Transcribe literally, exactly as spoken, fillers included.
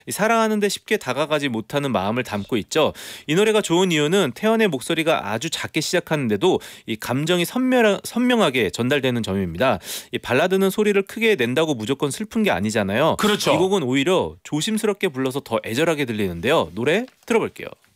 사랑하는데 쉽게 다가가지 못하는 마음을 담고 있죠. 이 노래가 좋은 이유는 태연의 목소리가 아주 작게 시작하는데도 이 감정이 선명, 선명하게 전달되는 점입니다. 이 발라드는 소리를 크게 낸다고 무조건 슬픈 게 아니잖아요. 그렇죠. 이 곡은 오히려 조심스럽게 불러서 더 애절하게 들리는데요. 노래 들어볼게요.